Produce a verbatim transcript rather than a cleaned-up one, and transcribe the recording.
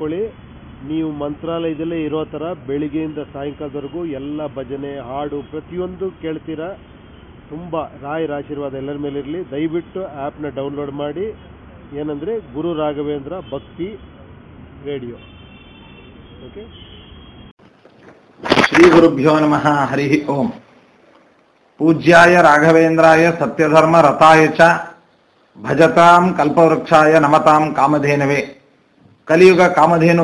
ಮಾಡ್ಕೊಳ್ಳಿ. ನೀವು ಮಂತ್ರಾಲಯದಲ್ಲೇ ಇರೋ ಥರ ಬೆಳಿಗ್ಗೆಯಿಂದ ಸಾಯಂಕಾಲದವರೆಗೂ ಎಲ್ಲ ಭಜನೆ ಹಾಡು ಪ್ರತಿಯೊಂದು ಕೇಳ್ತೀರಾ. ತುಂಬ ರಾಯರ ಆಶೀರ್ವಾದ ಎಲ್ಲರ ಮೇಲಿರಲಿ. ದಯವಿಟ್ಟು ಆ್ಯಪ್ನ ಡೌನ್ಲೋಡ್ ಮಾಡಿ. ಏನಂದರೆ ಗುರು ರಾಘವೇಂದ್ರ ಭಕ್ತಿ ರೇಡಿಯೋ. ಓಕೆ. ಶ್ರೀ ಗುರುಭ್ಯೋ ನಮಃ. ಹರಿ ಓಂ. ಪೂಜ್ಯಾಯ ರಾಘವೇಂದ್ರಾಯ ಸತ್ಯಧರ್ಮ ರಥಾಯ ಚ ಭಜತಾಂ ಕಲ್ಪವೃಕ್ಷಾಯ ನಮತಾಂ ಕಾಮಧೇನವೇ. ಕಲಿಯುಗ ಕಾಮಧೇನು